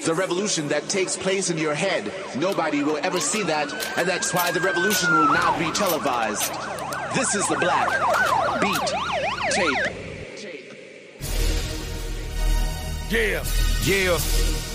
the revolution that takes place in your head. Nobody will ever see that, and that's why the revolution will not be televised. This is the Black Beat Tape. Yeah.